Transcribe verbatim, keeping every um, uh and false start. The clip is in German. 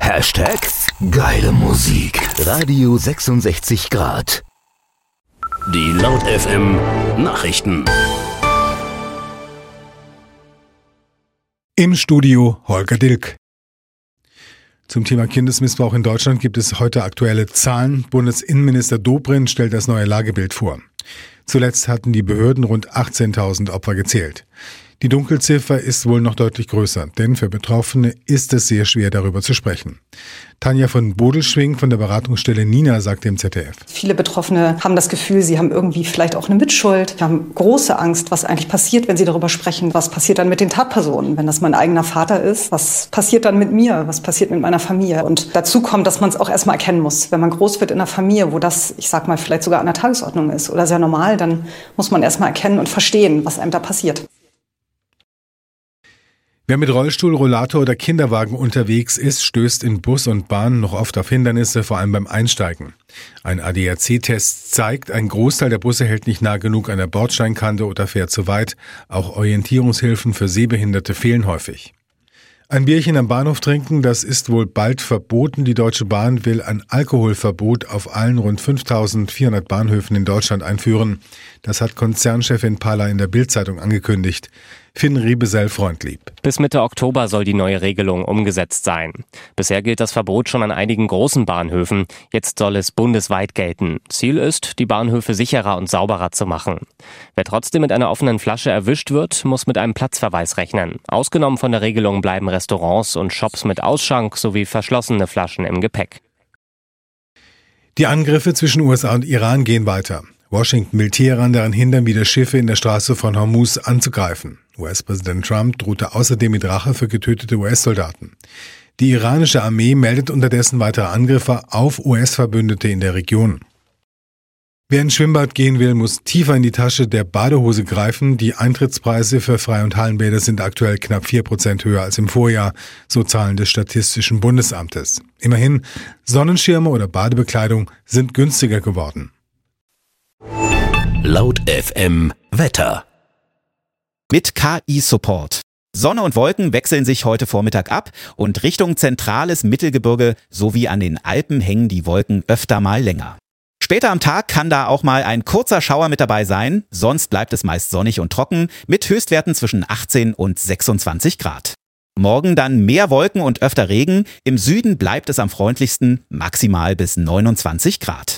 Hashtag geile Musik. Radio sechsundsechzig Grad. Die Laut F M Nachrichten. Im Studio Holger Dilk. Zum Thema Kindesmissbrauch in Deutschland gibt es heute aktuelle Zahlen. Bundesinnenminister Dobrindt stellt das neue Lagebild vor. Zuletzt hatten die Behörden rund achtzehntausend Opfer gezählt. Die Dunkelziffer ist wohl noch deutlich größer, denn für Betroffene ist es sehr schwer, darüber zu sprechen. Tanja von Bodelschwing von der Beratungsstelle Nina sagt dem Z D F. Viele Betroffene haben das Gefühl, sie haben irgendwie vielleicht auch eine Mitschuld. Sie haben große Angst, was eigentlich passiert, wenn sie darüber sprechen. Was passiert dann mit den Tatpersonen, wenn das mein eigener Vater ist? Was passiert dann mit mir? Was passiert mit meiner Familie? Und dazu kommt, dass man es auch erstmal erkennen muss. Wenn man groß wird in einer Familie, wo das, ich sag mal, vielleicht sogar an der Tagesordnung ist oder sehr normal, dann muss man erstmal erkennen und verstehen, was einem da passiert. Wer mit Rollstuhl, Rollator oder Kinderwagen unterwegs ist, stößt in Bus und Bahn noch oft auf Hindernisse, vor allem beim Einsteigen. Ein A D A C-Test zeigt, ein Großteil der Busse hält nicht nah genug an der Bordsteinkante oder fährt zu weit. Auch Orientierungshilfen für Sehbehinderte fehlen häufig. Ein Bierchen am Bahnhof trinken, das ist wohl bald verboten. Die Deutsche Bahn will ein Alkoholverbot auf allen rund fünftausendvierhundert Bahnhöfen in Deutschland einführen. Das hat Konzernchefin Palla in der Bild-Zeitung angekündigt. Finn Riebesell-Freundlieb. Bis Mitte Oktober soll die neue Regelung umgesetzt sein. Bisher gilt das Verbot schon an einigen großen Bahnhöfen. Jetzt soll es bundesweit gelten. Ziel ist, die Bahnhöfe sicherer und sauberer zu machen. Wer trotzdem mit einer offenen Flasche erwischt wird, muss mit einem Platzverweis rechnen. Ausgenommen von der Regelung bleiben Restaurants und Shops mit Ausschank sowie verschlossene Flaschen im Gepäck. Die Angriffe zwischen U S A und Iran gehen weiter. Washington will Teheran daran hindern, wieder Schiffe in der Straße von Hormuz anzugreifen. U S-Präsident Trump drohte außerdem mit Rache für getötete U S-Soldaten. Die iranische Armee meldet unterdessen weitere Angriffe auf U S-Verbündete in der Region. Wer ins Schwimmbad gehen will, muss tiefer in die Tasche der Badehose greifen. Die Eintrittspreise für Freie- und Hallenbäder sind aktuell knapp vier Prozent höher als im Vorjahr, so Zahlen des Statistischen Bundesamtes. Immerhin, Sonnenschirme oder Badebekleidung sind günstiger geworden. Laut F M Wetter. Mit K I-Support. Sonne und Wolken wechseln sich heute Vormittag ab und Richtung zentrales Mittelgebirge sowie an den Alpen hängen die Wolken öfter mal länger. Später am Tag kann da auch mal ein kurzer Schauer mit dabei sein, sonst bleibt es meist sonnig und trocken mit Höchstwerten zwischen achtzehn und sechsundzwanzig Grad. Morgen dann mehr Wolken und öfter Regen, im Süden bleibt es am freundlichsten, maximal bis neunundzwanzig Grad.